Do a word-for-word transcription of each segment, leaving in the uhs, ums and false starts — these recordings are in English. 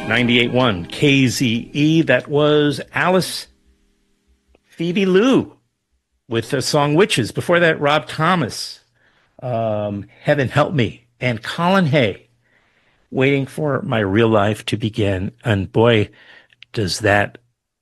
ninety-eight point one K Z E. That was Alice Phoebe Lou with the song Witches. Before that, Rob Thomas, um, Heaven Help Me, and Colin Hay, Waiting for My Real Life to Begin. And boy, does that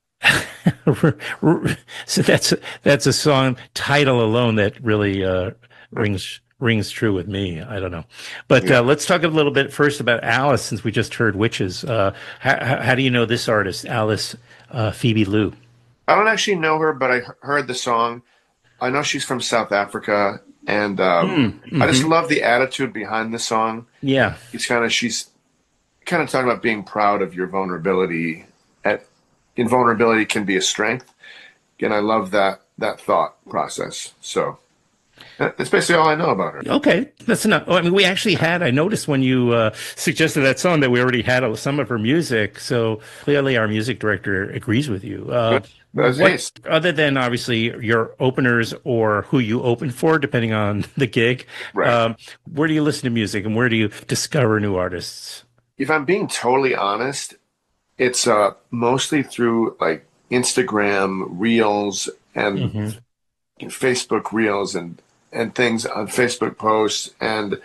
so that's that's a song title alone that really uh, rings rings true with me. I don't know, but yeah. uh, let's talk a little bit first about Alice, since we just heard Witches. Uh, how, how do you know this artist, Alice uh, Phoebe Lou? I don't actually know her, but I heard the song. I know she's from South Africa, and um, mm, mm-hmm. I just love the attitude behind the song. Yeah, it's kind of she's kind of talking about being proud of your vulnerability. At invulnerability can be a strength, and I love that that thought process. So that's basically all I know about her. Okay, that's enough. Oh, I mean, we actually had, I noticed when you uh, suggested that song that we already had some of her music. So clearly our music director agrees with you. Uh, what, nice. Other than obviously your openers or who you open for, depending on the gig, right. um, where do you listen to music and where do you discover new artists? If I'm being totally honest, it's uh, mostly through like Instagram Reels and mm-hmm. Facebook Reels and and things on Facebook posts. And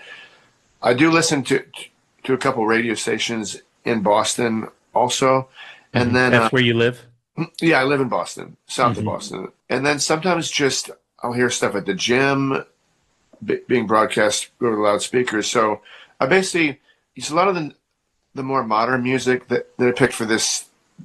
I do listen to to a couple radio stations in Boston also. And mm-hmm. then that's uh, where you live? Yeah, I live in Boston, south mm-hmm. of Boston. And then sometimes just I'll hear stuff at the gym b- being broadcast over the loudspeakers. So I basically use a lot of the the more modern music that, that I picked for this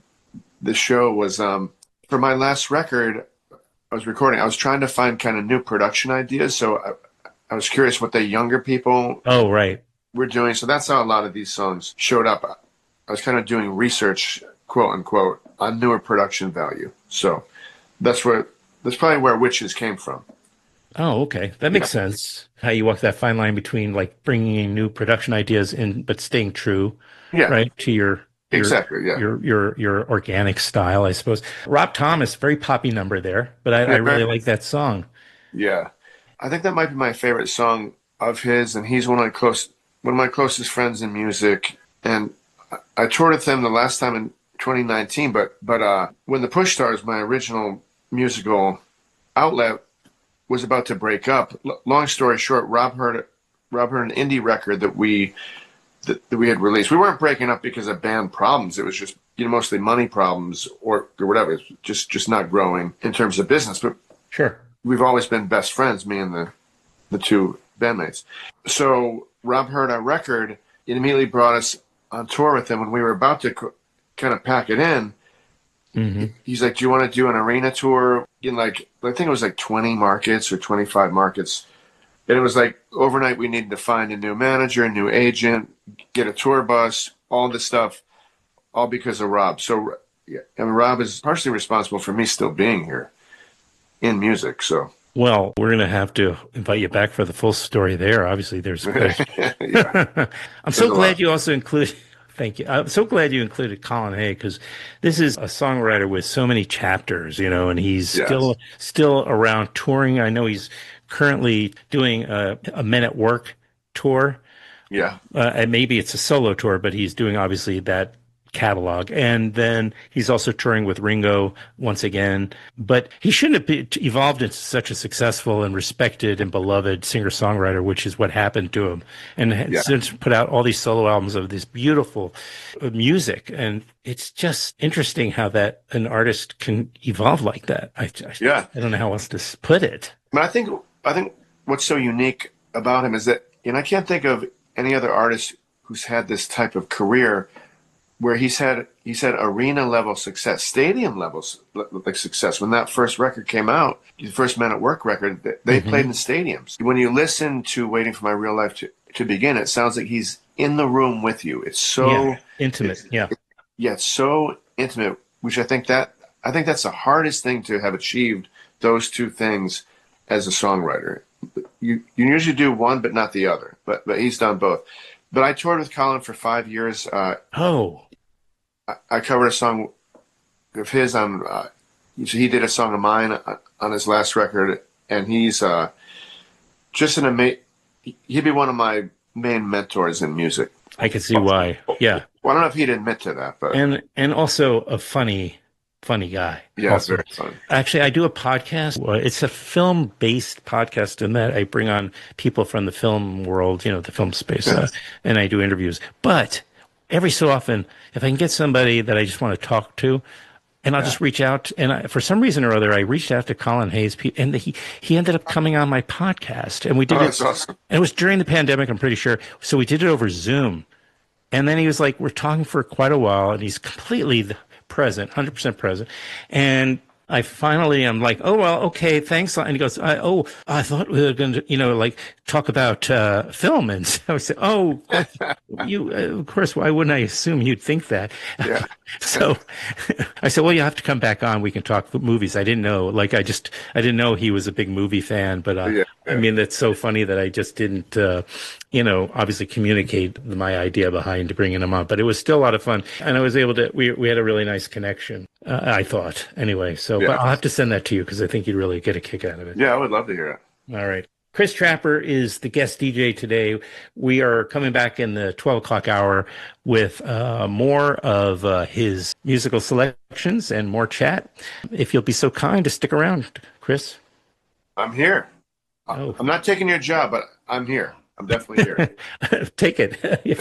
this show was um, for my last record I was recording. I was trying to find kind of new production ideas. So I, I was curious what the younger people oh right were doing. So that's how a lot of these songs showed up. I was kind of doing research, quote unquote, on newer production value. So that's where that's probably where Witches came from. Oh, okay. That makes yeah. sense. How you walk that fine line between like bringing in new production ideas in, but staying true, yeah. right, to your, your exactly, yeah, your your your organic style, I suppose. Rob Thomas, very poppy number there, but I, yeah, I really like that song. Yeah, I think that might be my favorite song of his, and he's one of my close one of my closest friends in music. And I, I toured with him the last time in twenty nineteen, but but uh, when the Push Stars, my original musical outlet, was about to break up. L- long story short, Rob heard Rob heard an indie record that we that, that we had released. We weren't breaking up because of band problems. It was just, you know, mostly money problems or, or whatever. It's just just not growing in terms of business. But sure, we've always been best friends, me and the the two bandmates. So Rob heard our record. It immediately brought us on tour with him. When we were about to co- kind of pack it in, mm-hmm. he's like, "Do you want to do an arena tour in like, I think it was like twenty markets or twenty-five markets?" And it was like overnight we needed to find a new manager, a new agent, get a tour bus, all this stuff, all because of Rob. So, yeah, I mean, Rob is partially responsible for me still being here in music. So, well, we're going to have to invite you back for the full story there. Obviously, there's. there's... I'm there's so glad you also included. Thank you. I'm so glad you included Colin Hay, because this is a songwriter with so many chapters, you know, and he's yes. still still around touring. I know he's currently doing a, a Men at Work tour. Yeah. Uh, and maybe it's a solo tour, but he's doing obviously that catalog. And then he's also touring with Ringo once again. But he shouldn't have been, evolved into such a successful and respected and beloved singer-songwriter, which is what happened to him. And yeah. since put out all these solo albums of this beautiful music. And it's just interesting how that an artist can evolve like that. I, I, yeah. I don't know how else to put it. But I think, I think what's so unique about him is that, and I can't think of any other artist who's had this type of career where he's had he's had arena level success, stadium levels like success. When that first record came out, the first Men at Work record, they mm-hmm. played in stadiums. When you listen to "Waiting for My Real Life to, to Begin," it sounds like he's in the room with you. It's so yeah, intimate. It's, yeah, it, yeah, it's so intimate. Which I think that I think that's the hardest thing to have achieved. Those two things as a songwriter, you you usually do one but not the other. But but he's done both. But I toured with Colin for five years. Uh, oh. I covered a song of his on, uh, he did a song of mine on his last record, and he's uh, just an amazing, he'd be one of my main mentors in music. I can see why. Yeah. Well, I don't know if he'd admit to that, but and and also a funny, funny guy. yeah, also. very fun. Actually, I do a podcast. Well, it's a film-based podcast in that I bring on people from the film world, you know, the film space, uh, and I do interviews. But every so often, if I can get somebody that I just want to talk to, and I'll yeah. just reach out, and I, for some reason or other, I reached out to Colin Hayes, and he he ended up coming on my podcast, and we did oh, it. That's awesome. And it was during the pandemic, I'm pretty sure. So we did it over Zoom, and then he was like, "We're talking for quite a while," and he's completely present, one hundred percent present, and I finally am like, oh, well, okay, thanks. And he goes, I, oh, I thought we were going to, you know, like talk about uh, film. And so I said, oh, you, uh, of course, why wouldn't I assume you'd think that? Yeah. So I said, well, you have to come back on. We can talk movies. I didn't know, like, I just, I didn't know he was a big movie fan. But uh, yeah, yeah. I mean, that's so funny that I just didn't, uh, you know, obviously communicate my idea behind bringing him on. But it was still a lot of fun. And I was able to, we, we had a really nice connection, uh, I thought, anyway. So yeah. But I'll have to send that to you because I think you'd really get a kick out of it. Yeah, I would love to hear it. All right. Chris Trapper is the guest D J today. We are coming back in the twelve o'clock hour with uh, more of uh, his musical selections and more chat. If you'll be so kind to stick around, Chris. I'm here. Oh. I'm not taking your job, but I'm here. I'm definitely here. Take it.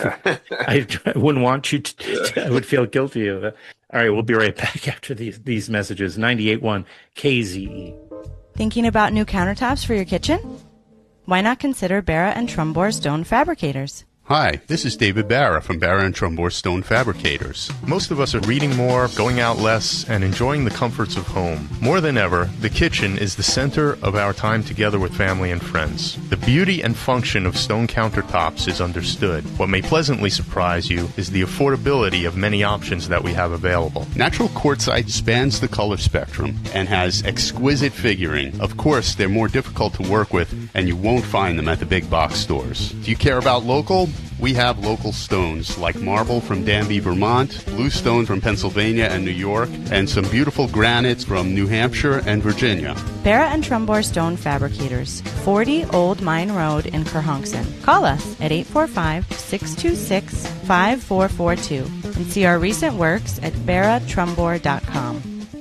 I, I wouldn't want you to, to. I would feel guilty of it. All right, we'll be right back after these these messages. ninety-eight point one K Z E. Thinking about new countertops for your kitchen? Why not consider Barra and Trumbore Stone Fabricators? Hi, this is David Barra from Barra and Trumbore Stone Fabricators. Most of us are reading more, going out less, and enjoying the comforts of home. More than ever, the kitchen is the center of our time together with family and friends. The beauty and function of stone countertops is understood. What may pleasantly surprise you is the affordability of many options that we have available. Natural quartzite spans the color spectrum and has exquisite figuring. Of course, they're more difficult to work with, and you won't find them at the big box stores. Do you care about local? We have local stones like marble from Danby, Vermont, blue stone from Pennsylvania and New York, and some beautiful granites from New Hampshire and Virginia. Barra and Trumbore Stone Fabricators, forty Old Mine Road in Kerhonkson. Call us at eight four five, six two six, five four four two and see our recent works at barra trumbore dot com.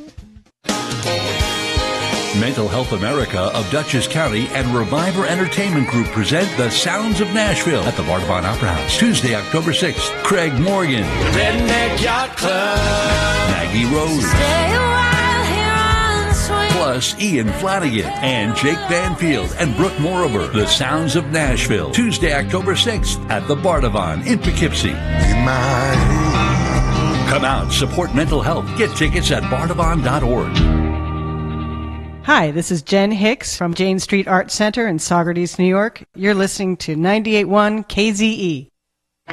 Mental Health America of Dutchess County and Reviver Entertainment Group present The Sounds of Nashville at the Bardavon Opera House, Tuesday, October sixth. Craig Morgan, Redneck Yacht Club, Maggie Rose, Stay a while here on the swing. Plus Ian Flanagan and Jake Banfield and Brooke Morover. The Sounds of Nashville, Tuesday, October sixth at the Bardavon in Poughkeepsie. Come out, support mental health. Get tickets at bardavon dot org. Hi, this is Jen Hicks from Jane Street Art Center in Saugerties, New York. You're listening to ninety-eight point one K Z E.